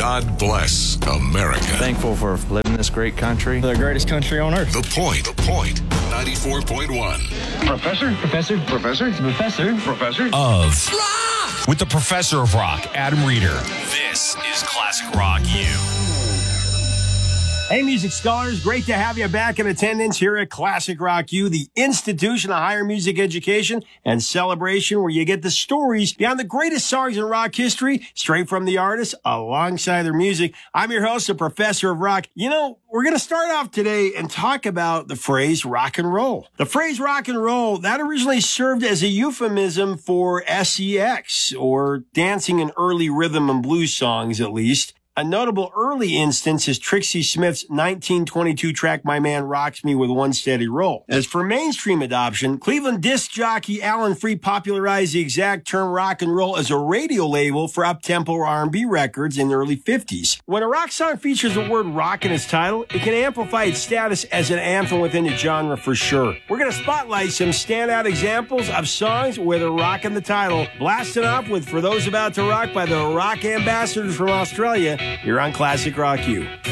God bless America. Thankful for living in this great country. The greatest country on earth. The Point. 94.1. Professor of rock with the Professor of Rock, Adam Reeder. This is Classic Rock U. Hey, music scholars, great to have you back in attendance here at Classic Rock U, the institution of higher music education and celebration where you get the stories behind the greatest songs in rock history, straight from the artists alongside their music. I'm your host, the Professor of Rock. You know, we're going to start off today and talk about the phrase rock and roll. The phrase rock and roll, that originally served as a euphemism for sex, or dancing in early rhythm and blues songs at least. A notable early instance is Trixie Smith's 1922 track, My Man Rocks Me with One Steady Roll. As for mainstream adoption, Cleveland disc jockey Alan Free popularized the exact term rock and roll as a radio label for up-tempo R&B records in the early 50s. When a rock song features the word rock in its title, it can amplify its status as an anthem within the genre for sure. We're going to spotlight some standout examples of songs with a rock in the title, blasting off with For Those About to Rock by the Rock Ambassadors from Australia. You're on Classic Rock U.